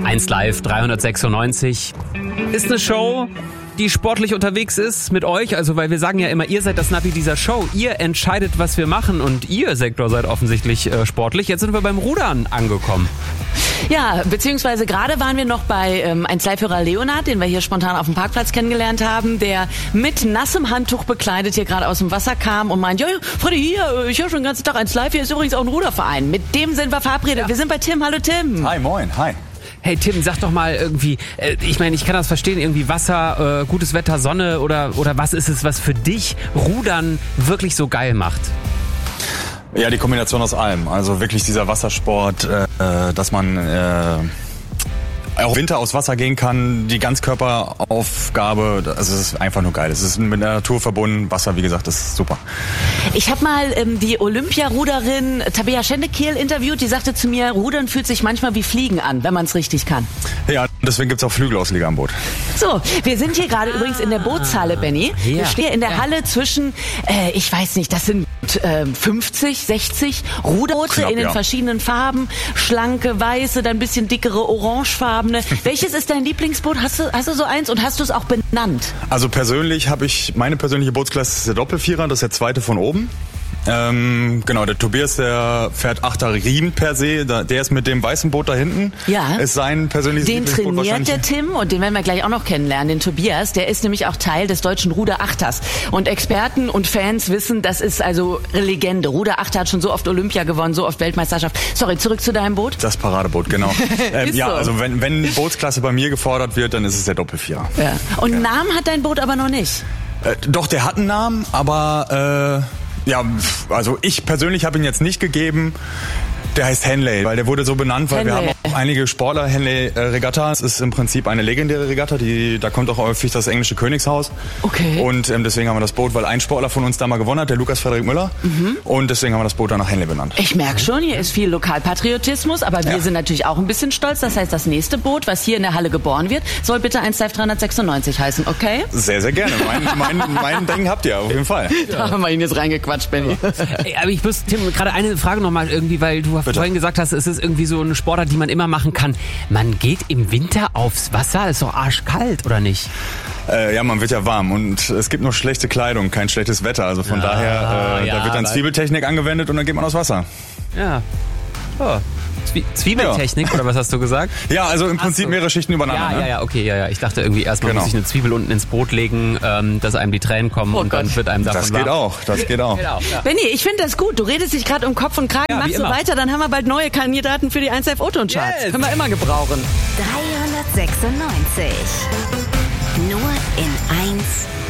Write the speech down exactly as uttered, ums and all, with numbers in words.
eins Live dreihundertsechsundneunzig ist eine Show, die sportlich unterwegs ist mit euch. Also, weil wir sagen ja immer, ihr seid das Navi dieser Show. Ihr entscheidet, was wir machen und ihr, Sektor, seid offensichtlich äh, sportlich. Jetzt sind wir beim Rudern angekommen. Ja, beziehungsweise gerade waren wir noch bei ähm, ein Live-Hörer Leonard, den wir hier spontan auf dem Parkplatz kennengelernt haben, der mit nassem Handtuch bekleidet hier gerade aus dem Wasser kam und meint, ja, Freddy, hier, ich höre schon den ganzen Tag eins Live, hier ist übrigens auch ein Ruderverein. Mit dem sind wir verabredet. Ja. Wir sind bei Tim. Hallo Tim. Hi, moin, hi. Hey Tim, sag doch mal irgendwie, äh, ich meine, ich kann das verstehen, irgendwie Wasser, äh, gutes Wetter, Sonne oder, oder was ist es, was für dich Rudern wirklich so geil macht? Ja, die Kombination aus allem. Also wirklich dieser Wassersport, äh, dass man äh, auch Winter aufs Wasser gehen kann, die Ganzkörperaufgabe, also es ist einfach nur geil. Es ist mit der Natur verbunden, Wasser, wie gesagt, das ist super. Ich habe mal ähm, die Olympiaruderin Tabea Schendekehl interviewt, die sagte zu mir, Rudern fühlt sich manchmal wie Fliegen an, wenn man es richtig kann. Ja, deswegen gibt's auch Flügelausleger am Boot. So, wir sind hier gerade übrigens in der Bootshalle, Benny. Ja. Wir stehen in der ja. Halle zwischen, äh, ich weiß nicht, das sind äh, fünfzig, sechzig Ruderboote Knapp, in den ja. verschiedenen Farben. Schlanke, weiße, dann ein bisschen dickere, orangefarbene. Welches ist dein Lieblingsboot? Hast du, hast du so eins und hast du es auch benannt? Also persönlich habe ich, meine persönliche Bootsklasse ist der Doppelvierer, das ist der zweite von oben. Ähm, genau, der Tobias, der fährt Achter Riemen per se, der ist mit dem weißen Boot da hinten. Ja. Ist sein persönliches Den Lieblingsboot trainiert der Tim und den werden wir gleich auch noch kennenlernen, den Tobias. Der ist nämlich auch Teil des deutschen Ruderachters. Und Experten und Fans wissen, das ist also Legende. Ruderachter hat schon so oft Olympia gewonnen, so oft Weltmeisterschaft. Sorry, zurück zu deinem Boot. Das Paradeboot, genau. ähm, ja, so. also wenn, wenn Bootsklasse bei mir gefordert wird, dann ist es der Doppelvierer. Ja. Und einen ja. Namen hat dein Boot aber noch nicht. Äh, doch, der hat einen Namen, aber äh, ja, also ich persönlich habe ihn jetzt nicht gegeben. Der heißt Henley, weil der wurde so benannt, weil Henley. wir haben auch einige Sportler, Henley äh, Regatta. Es ist im Prinzip eine legendäre Regatta, die, da kommt auch häufig das englische Königshaus. Okay. Und ähm, deswegen haben wir das Boot, weil ein Sportler von uns da mal gewonnen hat, der Lukas Frederik Müller. Mhm. Und deswegen haben wir das Boot dann nach Henley benannt. Ich merke schon, hier ist viel Lokalpatriotismus, aber wir Ja. sind natürlich auch ein bisschen stolz. Das heißt, das nächste Boot, was hier in der Halle geboren wird, soll bitte eins Live dreihundertsechsundneunzig heißen, okay? Sehr, sehr gerne. Mein, mein, mein Ding habt ihr auf jeden Fall. Da haben wir ihn jetzt reingequatscht, Benny. Ey, aber ich muss, Tim, gerade eine Frage nochmal irgendwie, weil du Bitte. vorhin gesagt hast, es ist irgendwie so eine Sportart, die man immer machen kann. Man geht im Winter aufs Wasser, ist doch arschkalt, oder nicht? Äh, ja, man wird ja warm und es gibt nur schlechte Kleidung, kein schlechtes Wetter. Also von Ja, daher, äh, ja, da wird dann aber- Zwiebeltechnik angewendet und dann geht man aufs Wasser. Ja. Oh. Zwie Zwiebeltechnik, oder was hast du gesagt? Ja, also im Prinzip so. mehrere Schichten übereinander. Ja, ne? ja, ja, okay, ja, ja. Ich dachte irgendwie erstmal Genau. muss ich eine Zwiebel unten ins Boot legen, ähm, dass einem die Tränen kommen Oh und dann Gott. wird einem davon Das geht warm. auch, das geht auch. Geht auch, ja. Benni, ich finde das gut. Du redest dich gerade um Kopf und Kragen. Ja, Mach wie so immer. weiter, dann haben wir bald neue Kandidaten für die eins Live O-Ton-Charts. Yes. Können wir immer gebrauchen. dreihundertsechsundneunzig. Nur in eins